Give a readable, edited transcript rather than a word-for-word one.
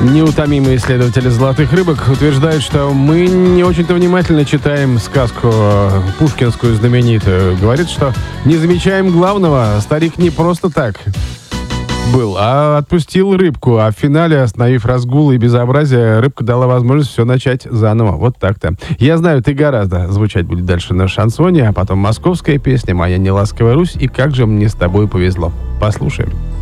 Неутомимый исследователь золотых рыбок утверждает, что мы не очень-то внимательно читаем сказку пушкинскую знаменитую. Говорит, что не замечаем главного. Старик не просто так был, а отпустил рыбку. А в финале, остановив разгул и безобразие, рыбка дала возможность все начать заново. Вот так-то. Я знаю, ты гораздо. Звучать будет дальше на шансоне, а потом московская песня «Моя неласковая Русь» и «Как же мне с тобой повезло». Послушаем.